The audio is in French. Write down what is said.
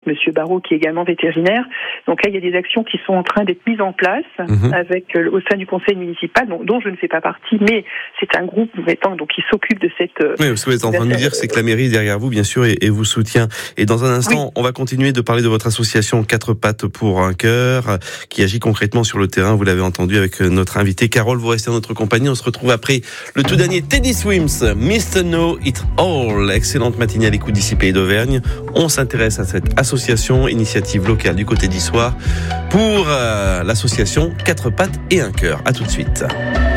Monsieur Barrault, qui est également vétérinaire. Donc là, il y a des actions qui sont en train d'être mises en place avec au sein du conseil municipal, dont je ne fais pas partie, mais c'est un groupe qui s'occupe de cette. Oui, ce que vous êtes en train de nous dire, c'est que la mairie est derrière vous, bien sûr, et vous soutient. Et dans un instant, on va continuer de parler de votre association 4 pattes pour un cœur, qui agit concrètement sur le terrain. Vous l'avez entendu avec notre invité Carole. Vous restez en notre compagnie. On se retrouve après le tout dernier Teddy Swims, Mr. Know It All. Excellente matinée à l'écoute d'ici Pays d'Auvergne. On s'intéresse à cette association, initiative locale du côté d'Issoire, pour l'association 4 pattes et un cœur. À tout de suite.